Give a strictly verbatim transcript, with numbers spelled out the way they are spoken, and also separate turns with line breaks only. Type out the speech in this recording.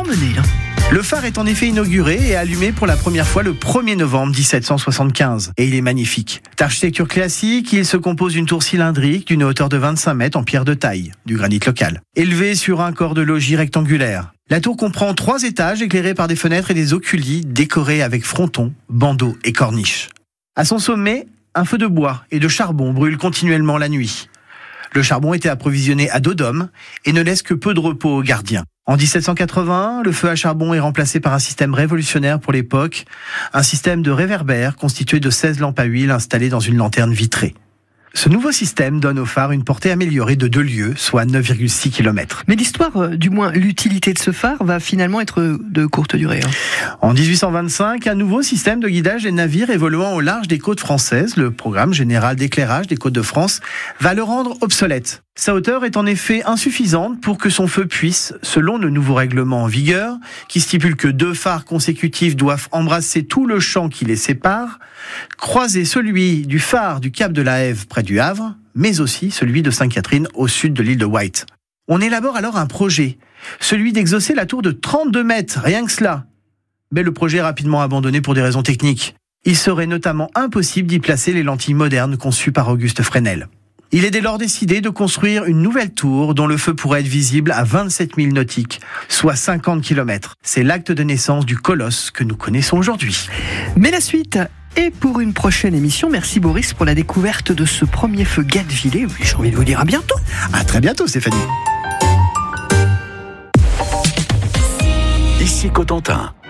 mené. Hein.
Le phare est en effet inauguré et allumé pour la première fois le premier novembre dix-sept cent soixante-quinze. Et il est magnifique. D'architecture classique, il se compose d'une tour cylindrique d'une hauteur de vingt-cinq mètres en pierre de taille, du granit local, élevé sur un corps de logis rectangulaire. La tour comprend trois étages éclairés par des fenêtres et des oculis décorés avec frontons, bandeaux et corniches. À son sommet, un feu de bois et de charbon brûle continuellement la nuit. Le charbon était approvisionné à dos d'homme et ne laisse que peu de repos aux gardiens. En dix-sept cent quatre-vingt-un, le feu à charbon est remplacé par un système révolutionnaire pour l'époque, un système de réverbère constitué de seize lampes à huile installées dans une lanterne vitrée. Ce nouveau système donne au phare une portée améliorée de deux lieues, soit neuf virgule six kilomètres.
Mais l'histoire, euh, du moins l'utilité de ce phare, va finalement être de courte durée. Hein.
En dix-huit cent vingt-cinq, un nouveau système de guidage des navires évoluant au large des côtes françaises, le programme général d'éclairage des côtes de France, va le rendre obsolète. Sa hauteur est en effet insuffisante pour que son feu puisse, selon le nouveau règlement en vigueur, qui stipule que deux phares consécutifs doivent embrasser tout le champ qui les sépare, croiser celui du phare du Cap de la Hève près du Havre, mais aussi celui de Sainte-Catherine au sud de l'île de Wight. On élabore alors un projet, celui d'exaucer la tour de trente-deux mètres, rien que cela. Mais le projet est rapidement abandonné pour des raisons techniques. Il serait notamment impossible d'y placer les lentilles modernes conçues par Auguste Fresnel. Il est dès lors décidé de construire une nouvelle tour dont le feu pourrait être visible à vingt-sept milles nautiques, soit cinquante kilomètres. C'est l'acte de naissance du colosse que nous connaissons aujourd'hui.
Mais la suite est pour une prochaine émission. Merci Boris pour la découverte de ce premier feu Guebwiller. J'ai envie de vous dire à bientôt.
À très bientôt Stéphanie.
Ici Cotentin.